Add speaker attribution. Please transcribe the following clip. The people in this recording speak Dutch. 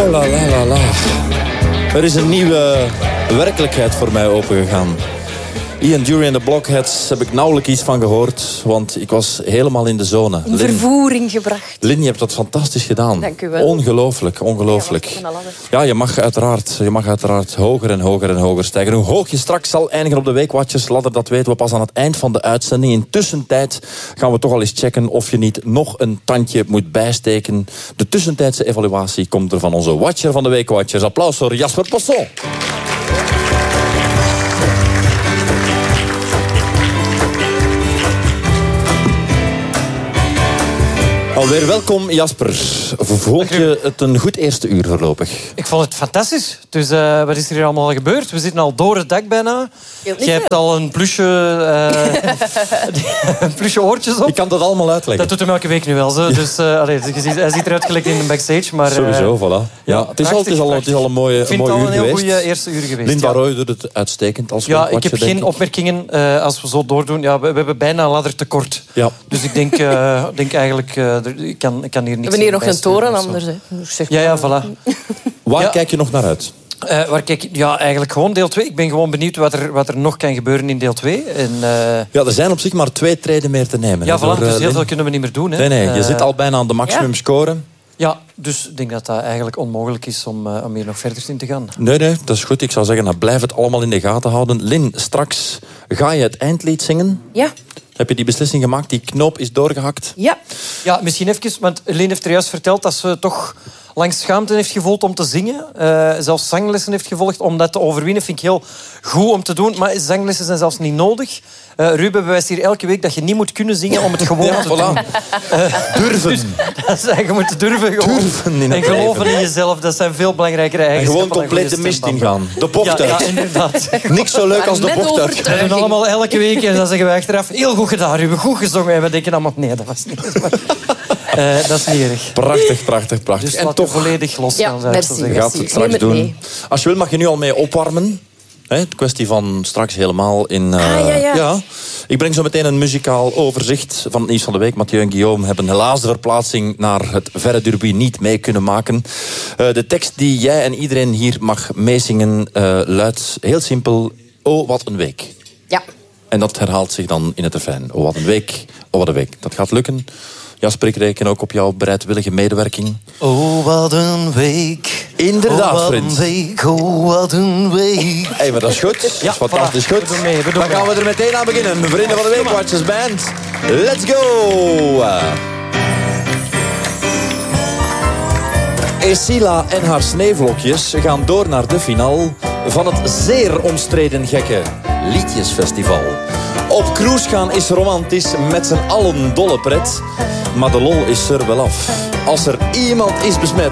Speaker 1: Oh la la la la. Er is een nieuwe werkelijkheid voor mij opengegaan. Ian Dury en de Blockheads heb ik nauwelijks iets van gehoord, want ik was helemaal in de zone.
Speaker 2: In vervoering gebracht.
Speaker 1: Lynn, je hebt dat fantastisch gedaan.
Speaker 2: Dank u wel.
Speaker 1: Ongelooflijk, ongelooflijk. Ja, je mag uiteraard hoger en hoger en hoger stijgen. Hoe hoog je straks zal eindigen op de Weekwatchersladder, dat weten we pas aan het eind van de uitzending. In tussentijd gaan we toch al eens checken of je niet nog een tandje moet bijsteken. De tussentijdse evaluatie komt er van onze Watcher van de Weekwatchers. Applaus voor Jasper Posson. Alweer welkom, Jasper. Vond je het een goed eerste uur voorlopig?
Speaker 3: Ik vond het fantastisch. Dus wat is er hier allemaal gebeurd? We zitten al door het dak bijna. Je hebt al een plusje oortjes op.
Speaker 1: Ik kan dat allemaal uitleggen.
Speaker 3: Dat doet hem elke week nu wel. Zo. Dus, hij ziet eruit gelijk in de backstage. Maar,
Speaker 1: sowieso, voilà. Ja, het is al een mooie uur geweest. Ik vind het al een heel
Speaker 3: goede eerste uur geweest.
Speaker 1: Lynn Barroy doet het uitstekend als
Speaker 3: ja, ik heb geen opmerkingen als we zo doordoen. Ja, we hebben bijna een ladder tekort. Ja. Dus ik denk eigenlijk... Ik kan hier niks. We
Speaker 2: hebben hier nog een toren anders.
Speaker 3: Ja, voilà.
Speaker 1: Waar kijk je nog naar uit?
Speaker 3: Eigenlijk gewoon deel 2. Ik ben gewoon benieuwd wat er nog kan gebeuren in deel 2.
Speaker 1: Ja, er zijn op zich maar 2 treden meer te nemen.
Speaker 3: Ja, voilà, dus heel veel kunnen we niet meer doen. Hè.
Speaker 1: Nee, je zit al bijna aan de maximum score.
Speaker 3: Ja, dus ik denk dat dat eigenlijk onmogelijk is om hier nog verder in te gaan.
Speaker 1: Nee, dat is goed. Ik zou zeggen, blijf het allemaal in de gaten houden. Lynn, straks ga je het eindlied zingen. Ja. Heb je die beslissing gemaakt? Die knoop is doorgehakt?
Speaker 3: Ja, misschien even, want Lynn heeft er juist verteld dat ze toch langs schaamte heeft gevoeld om te zingen. Zelfs zanglessen heeft gevolgd om dat te overwinnen. Vind ik heel goed om te doen. Maar zanglessen zijn zelfs niet nodig. Ruben bewijst hier elke week dat je niet moet kunnen zingen om het gewoon te doen.
Speaker 1: Durven.
Speaker 3: Dus, je moet durven en geloven in jezelf. Dat zijn veel belangrijkere eigenschappen.
Speaker 1: En gewoon compleet de mist ingaan. De bocht uit.
Speaker 3: Ja, inderdaad.
Speaker 1: Niks zo leuk als de bocht uit.
Speaker 3: We doen allemaal elke week en dan zeggen we achteraf heel goed gedaan, Ruben, goed gezongen. En we denken allemaal, nee, dat was niet. Dat is niet erg.
Speaker 1: Prachtig.
Speaker 3: Dus en toch volledig losgaan, zou ik zo zeggen.
Speaker 1: Gaat het straks doen. Als je wil, mag je nu al mee opwarmen. De kwestie van straks helemaal in... Ja. Ik breng zo meteen een muzikaal overzicht van het nieuws van de week. Mathieu en Guillaume hebben helaas de verplaatsing naar het verre derby niet mee kunnen maken. De tekst die jij en iedereen hier mag meezingen luidt heel simpel: oh, wat een week. Ja. En dat herhaalt zich dan in het refrein. Oh, wat een week. Oh, wat een week. Dat gaat lukken. Jasper, ik reken ook op jouw bereidwillige medewerking.
Speaker 4: Oh, wat een week.
Speaker 1: Inderdaad, vriend.
Speaker 4: Oh, wat een week. Oh, wat een week.
Speaker 1: Hé, maar dat is goed. Dat is fantastisch goed. Dan gaan we er meteen aan beginnen. Vrienden van de Weekwatchers Band. Let's go! Esila en haar sneeuwvlokjes gaan door naar de finale van het zeer omstreden gekke Liedjesfestival. Op cruise gaan is romantisch, met z'n allen dolle pret. Maar de lol is er wel af. Als er iemand is besmet